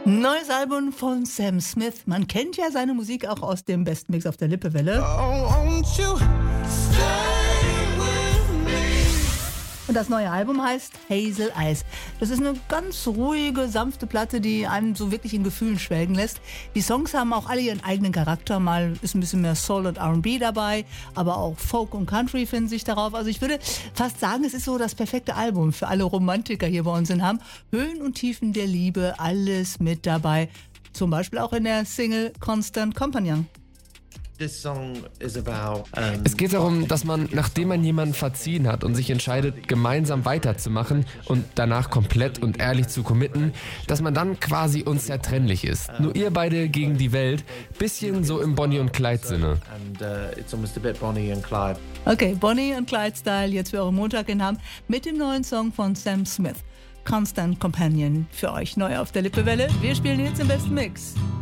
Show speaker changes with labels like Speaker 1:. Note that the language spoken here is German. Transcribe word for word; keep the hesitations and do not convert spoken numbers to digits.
Speaker 1: Neues Album von Sam Smith. Man kennt ja seine Musik auch aus dem Best Mix auf der Lippewelle.
Speaker 2: Oh, won't you stay with me?
Speaker 1: Und das neue Album heißt Hazel Eyes. Das ist eine ganz ruhige, sanfte Platte, die einem so wirklich in Gefühlen schwelgen lässt. Die Songs haben auch alle ihren eigenen Charakter. Mal ist ein bisschen mehr Soul und R und B dabei, aber auch Folk und Country finden sich darauf. Also ich würde fast sagen, es ist so das perfekte Album für alle Romantiker hier bei uns in Hamm. Höhen und Tiefen der Liebe, alles mit dabei. Zum Beispiel auch in der Single Constant Companion.
Speaker 3: Es geht darum, dass man, nachdem man jemanden verziehen hat und sich entscheidet, gemeinsam weiterzumachen und danach komplett und ehrlich zu committen, dass man dann quasi unzertrennlich ist. Nur ihr beide gegen die Welt, bisschen so im Bonnie und Clyde Sinne.
Speaker 1: Okay, Bonnie und Clyde Style jetzt für euren Montag in Hamm mit dem neuen Song von Sam Smith. Constant Companion für euch neu auf der Lippewelle. Wir spielen jetzt im besten Mix.